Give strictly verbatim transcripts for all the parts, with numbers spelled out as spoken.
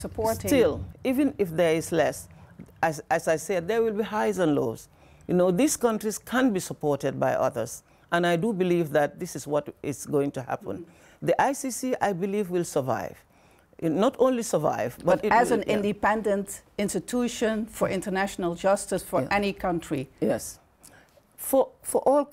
supporting. Still, even if there is less, as, as I said, there will be highs and lows. You know, these countries can be supported by others. And I do believe that this is what is going to happen. Mm-hmm. The I C C, I believe, will survive. It not only survive, but, but it as will, an yeah. independent institution for international justice for yeah. any country. Yes. For, for all,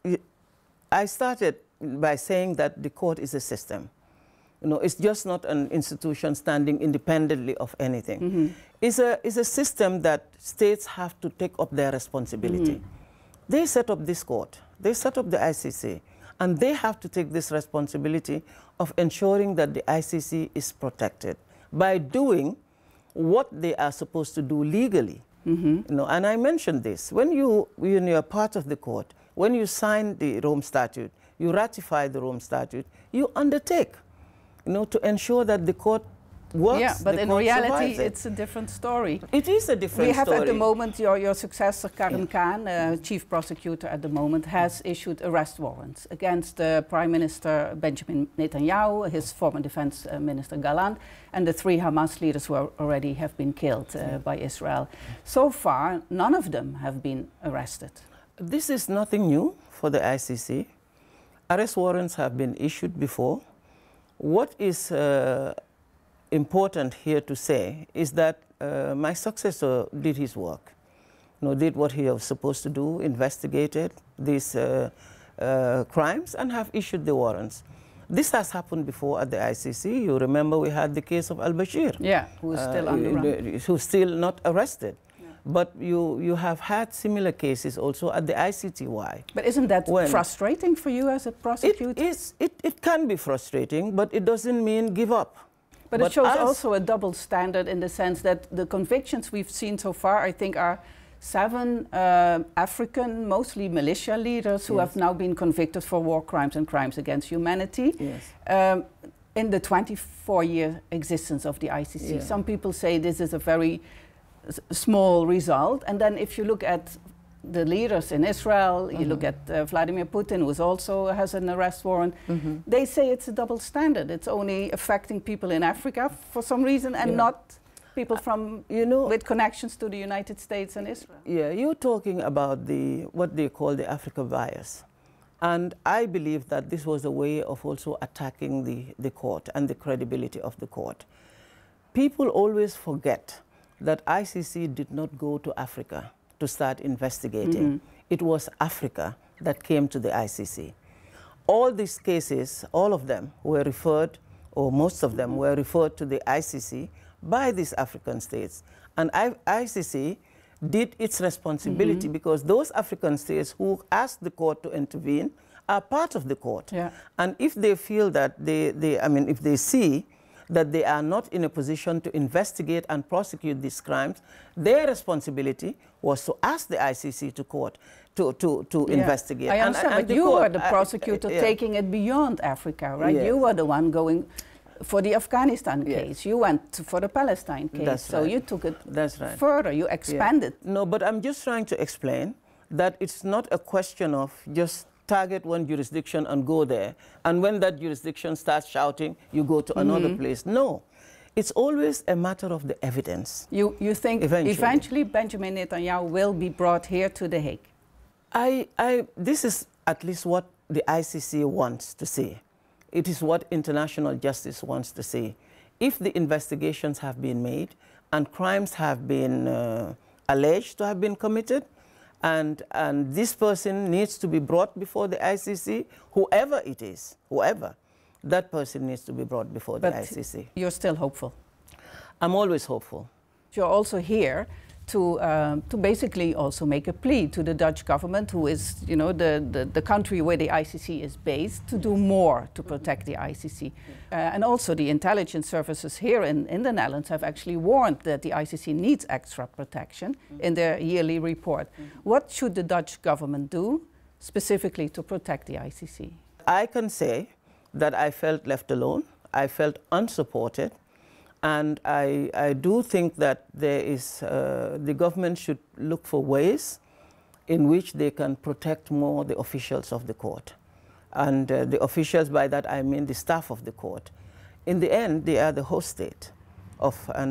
I started by saying that the court is a system. You know, it's just not an institution standing independently of anything. Mm-hmm. It's a, it's a system that states have to take up their responsibility. Mm-hmm. They set up this court. They set up the I C C, and they have to take this responsibility of ensuring that the I C C is protected by doing what they are supposed to do legally. Mm-hmm. You know, and I mentioned this. When, you, when you're part of the court, when you sign the Rome Statute, you ratify the Rome Statute, you undertake, you know, to ensure that the court works. Yeah, but in reality, it. it's a different story. It is a different story. We have story. at the moment, your, your successor, Karim Khan, uh, chief prosecutor at the moment, has issued arrest warrants against uh, Prime Minister Benjamin Netanyahu, his former defense uh, minister Gallant, and the three Hamas leaders who are already have been killed uh, yeah. by Israel. So far, none of them have been arrested. This is nothing new for the I C C. Arrest warrants have been issued before. What is uh, important here to say is that uh, my successor did his work, you know, did what he was supposed to do, investigated these uh, uh, crimes and have issued the warrants. This has happened before at the I C C. You remember we had the case of al-Bashir. Yeah, who is still uh, on the run. Who's still not arrested. Yeah. But you, you have had similar cases also at the I C T Y. But isn't that when frustrating for you as a prosecutor? It, is, it, it can be frustrating, but it doesn't mean give up. But, but it shows also a double standard in the sense that the convictions we've seen so far, I think, are seven uh, African, mostly militia leaders who yes. have now been convicted for war crimes and crimes against humanity. Yes. Um, in the twenty-four year existence of the I C C. Yeah. Some people say this is a very s small result. And then if you look at the leaders in Israel, mm-hmm. you look at uh, Vladimir Putin, who is also has an arrest warrant, mm-hmm. they say it's a double standard. It's only affecting people in Africa for some reason and yeah. not people from, you know, with connections to the United States and Israel. Yeah, you're talking about the what they call the Africa bias. And I believe that this was a way of also attacking the, the court and the credibility of the court. People always forget that I C C did not go to Africa to start investigating. Mm-hmm. It was Africa that came to the I C C. All these cases, all of them were referred, or most of them mm-hmm. were referred to the I C C by these African states. And I C C did its responsibility mm-hmm. because those African states who asked the court to intervene are part of the court. Yeah. And if they feel that they, they, I mean, if they see that they are not in a position to investigate and prosecute these crimes, their responsibility was to ask the I C C to court to, to, to yeah. investigate. I understand, and, and but you court, were the prosecutor uh, uh, yeah. taking it beyond Africa, right? Yes. You were the one going for the Afghanistan yes. case. You went for the Palestine case. That's so right. you took it That's right. further, you expanded. Yeah. No, but I'm just trying to explain that it's not a question of just target one jurisdiction and go there. And when that jurisdiction starts shouting, you go to mm-hmm. another place. No. It's always a matter of the evidence. You, you think eventually. eventually Benjamin Netanyahu will be brought here to The Hague? I, I, this is at least what the I C C wants to see. It is what international justice wants to see. If the investigations have been made and crimes have been uh, alleged to have been committed, and, and this person needs to be brought before the I C C, whoever it is, whoever, that person needs to be brought before but the I C C. You're still hopeful? I'm always hopeful. You're also here to, um, to basically also make a plea to the Dutch government, who is, you know, the, the, the country where the I C C is based, to do more to protect the I C C. Uh, and also the intelligence services here in, in the Netherlands have actually warned that the I C C needs extra protection in their yearly report. What should the Dutch government do specifically to protect the I C C? I can say that I felt left alone, I felt unsupported, and I, I do think that there is, uh, the government should look for ways in which they can protect more the officials of the court. And uh, the officials, by that I mean the staff of the court. In the end, they are the host state of an